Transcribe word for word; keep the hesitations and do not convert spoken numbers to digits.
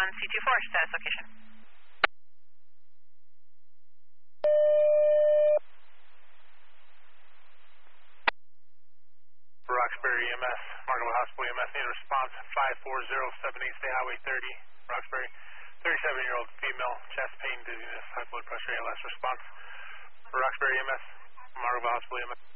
on C two four, status location. Roxbury E M S, Margaret Hospital E M S, need a response five four zero seven eight, State Highway thirty, Roxbury. thirty-seven-year-old female, chest pain, dizziness, high blood pressure, A L S. Response. Roxbury E M S, Margaret Hospital E M S.